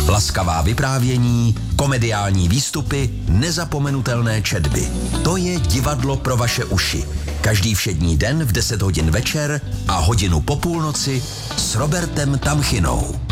Laskavá vyprávění, komediální výstupy, nezapomenutelné četby. To je divadlo pro vaše uši. Každý všední den v 10 hodin večer a hodinu po půlnoci s Robertem Tamchinou.